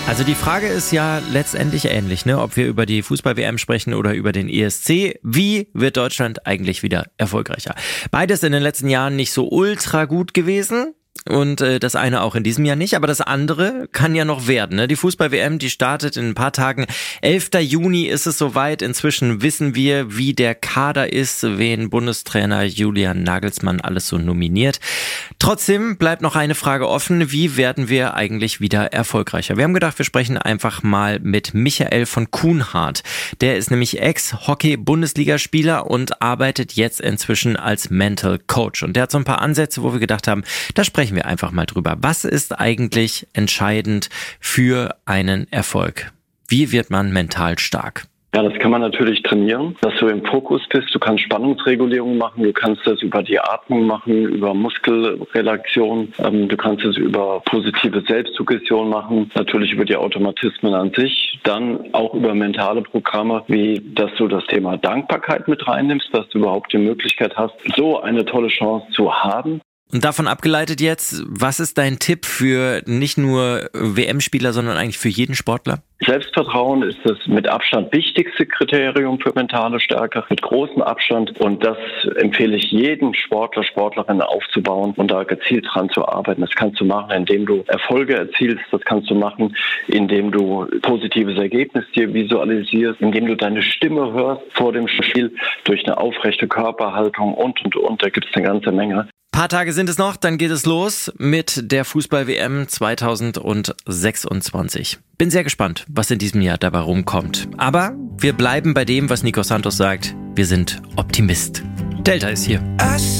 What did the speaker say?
Also die Frage ist ja letztendlich ähnlich, ne? Ob wir über die Fußball-WM sprechen oder über den ESC. Wie wird Deutschland eigentlich wieder erfolgreicher? Beides in den letzten Jahren nicht so ultra gut gewesen. Und das eine auch in diesem Jahr nicht, aber das andere kann ja noch werden. Ne? Die Fußball-WM, die startet in ein paar Tagen. 11. Juni ist es soweit. Inzwischen wissen wir, wie der Kader ist, wen Bundestrainer Julian Nagelsmann alles so nominiert. Trotzdem bleibt noch eine Frage offen. Wie werden wir eigentlich wieder erfolgreicher? Wir haben gedacht, wir sprechen einfach mal mit Michael von Kuhnhardt. Der ist nämlich Ex-Hockey-Bundesligaspieler und arbeitet jetzt inzwischen als Mental Coach. Und der hat so ein paar Ansätze, wo wir gedacht haben, da sprechen wir einfach mal drüber. Was ist eigentlich entscheidend für einen Erfolg? Wie wird man mental stark? Ja, das kann man natürlich trainieren, dass du im Fokus bist. Du kannst Spannungsregulierung machen, du kannst das über die Atmung machen, über Muskelrelaxation, du kannst es über positive Selbstsuggestion machen, natürlich über die Automatismen an sich, dann auch über mentale Programme, wie dass du das Thema Dankbarkeit mit reinnimmst, dass du überhaupt die Möglichkeit hast, so eine tolle Chance zu haben. Und davon abgeleitet jetzt, was ist dein Tipp für nicht nur WM-Spieler, sondern eigentlich für jeden Sportler? Selbstvertrauen ist das mit Abstand wichtigste Kriterium für mentale Stärke, mit großem Abstand. Und das empfehle ich jedem Sportler, Sportlerin aufzubauen und da gezielt dran zu arbeiten. Das kannst du machen, indem du Erfolge erzielst. Das kannst du machen, indem du positives Ergebnis dir visualisierst, indem du deine Stimme hörst vor dem Spiel, durch eine aufrechte Körperhaltung und. Da gibt es eine ganze Menge. Paar Tage sind es noch, dann geht es los mit der Fußball-WM 2026. Bin sehr gespannt, was in diesem Jahr dabei rumkommt. Aber wir bleiben bei dem, was Nico Santos sagt. Wir sind Optimist. Delta ist hier.